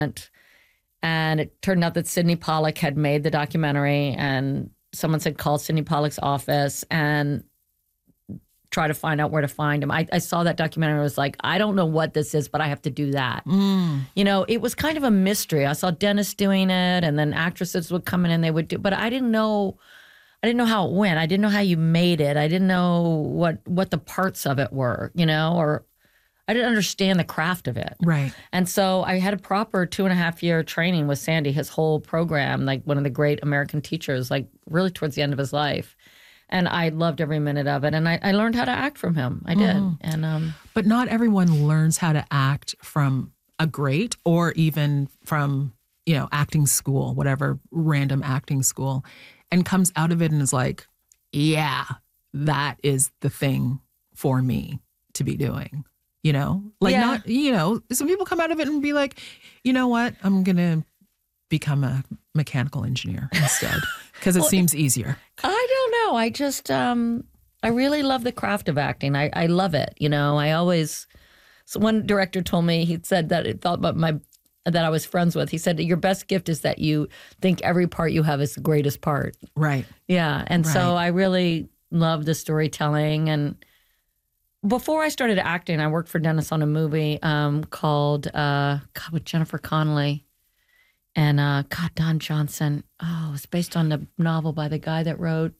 And it turned out that Sidney Pollack had made the documentary, and someone said, call Sidney Pollack's office and try to find out where to find him. I saw that documentary and I was like, I don't know what this is, but I have to do that. You know, it was kind of a mystery. I saw Dennis doing it, and then actresses would come in and they would do, but I didn't know how it went. I didn't know how you made it. I didn't know what the parts of it were, you know, or I didn't understand the craft of it. Right. And so I had a proper 2.5-year training with Sandy, his whole program, like one of the great American teachers, like really towards the end of his life. And I loved every minute of it. And I learned how to act from him. I did. And but not everyone learns how to act from a great, or even from, you know, acting school, whatever random acting school, and comes out of it and is like, yeah, that is the thing for me to be doing. You know, like not, you know, some people come out of it and be like, you know what, I'm going to become a mechanical engineer instead because it seems easier. I don't know. I just, I really love the craft of acting. I love it. You know, so one director told me, he said that it thought about that I was friends with. He said, your best gift is that you think every part you have is the greatest part. Right. Yeah. And so I really love the storytelling. And before I started acting, I worked for Dennis on a movie called, with Jennifer Connelly and Don Johnson. Oh, it was based on the novel by the guy that wrote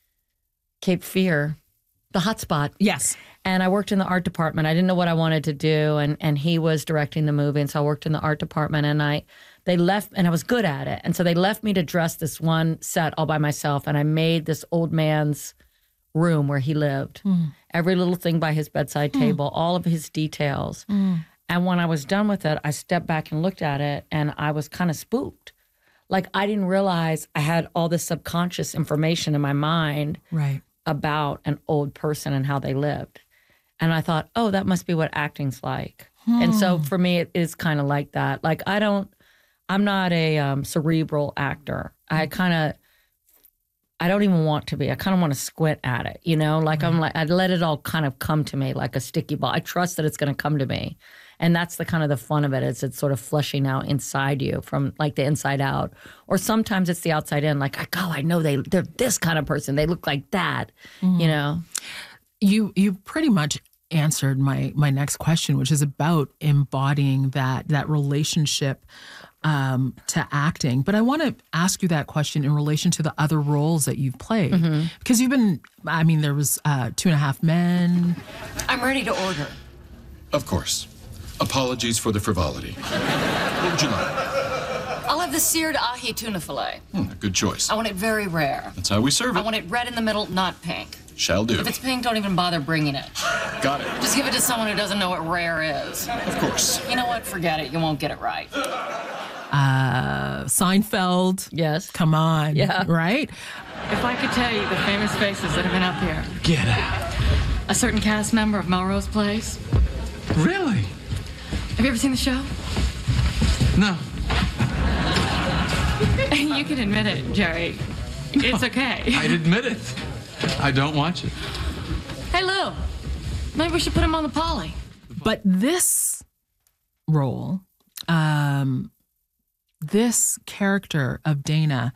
Cape Fear, The Hot Spot. Yes. And I worked in the art department. I didn't know what I wanted to do, and he was directing the movie, and so I worked in the art department, and they left, and I was good at it. And so they left me to dress this one set all by myself, and I made this old man's room where he lived. Every little thing by his bedside table, all of his details. And when I was done with it, I stepped back and looked at it, and I was kind of spooked. Like, I didn't realize I had all this subconscious information in my mind about an old person and how they lived. And I thought, oh, that must be what acting's like. And so for me, it is kind of like that. Like, I'm not a cerebral actor. I don't even want to be. I kind of want to squint at it, you know? Like, I let it all kind of come to me like a sticky ball. I trust that it's going to come to me. And that's the kind of the fun of it, is it's sort of flushing out inside you from like the inside out. Or sometimes it's the outside in, like, oh, I know they're this kind of person. They look like that, you know? You pretty much answered my next question, which is about embodying that relationship to acting. But I want to ask you that question in relation to the other roles that you've played. Because you've been, I mean, there was 2.5 Men. I'm ready to order. Of course. Apologies for the frivolity. What would you like? I'll have the seared ahi tuna fillet. Good choice. I want it very rare. That's how we serve it. I want it red in the middle, not pink. Shall do. If it's pink, don't even bother bringing it. Got it. Just give it to someone who doesn't know what rare is. Of course. You know what? Forget it. You won't get it right. Seinfeld. Yes. Come on. Yeah. Right? If I could tell you the famous faces that have been up here. Get out. A certain cast member of Melrose Place. Really? Have you ever seen the show? No. You can admit it, Jerry. It's okay. I'd admit it. I don't watch it. Hey, Lou. Maybe we should put him on the Polly. But this role, this character of Dana,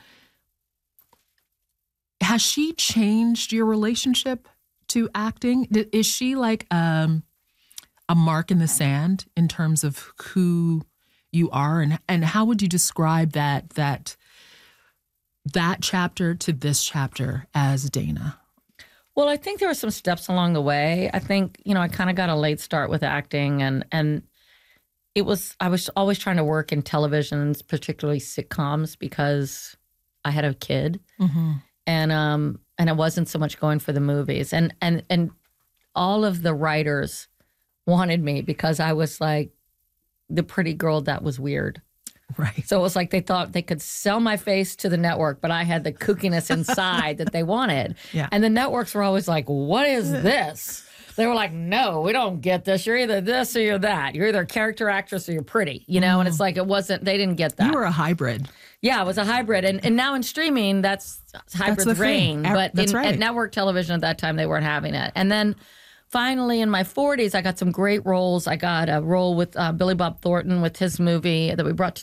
has she changed your relationship to acting? Is she like a mark in the sand in terms of who you are, and how would you describe that chapter to this chapter as Dana? Well, I think there were some steps along the way. I think, you know, I kind of got a late start with acting, and I was always trying to work in televisions, particularly sitcoms, because I had a kid, and I wasn't so much going for the movies, and all of the writers wanted me because I was like the pretty girl that was weird. Right. So it was like they thought they could sell my face to the network, but I had the kookiness inside that they wanted. Yeah. And the networks were always like, what is this? They were like, no, we don't get this. You're either this or you're that. You're either a character actress or you're pretty, you know? And it's like, they didn't get that. You were a hybrid. Yeah, it was a hybrid. And now in streaming, that's hybrid's reign. But that's right. At network television at that time, they weren't having it. And then finally, in my 40s, I got some great roles. I got a role with Billy Bob Thornton with his movie that we brought to